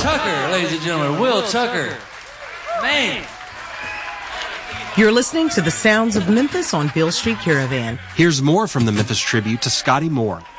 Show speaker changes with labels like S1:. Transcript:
S1: Tucker, ladies and gentlemen. Will Tucker. Man.
S2: You're listening to the sounds of Memphis on Beale Street Caravan.
S3: Here's more from the Memphis Tribute to Scotty Moore.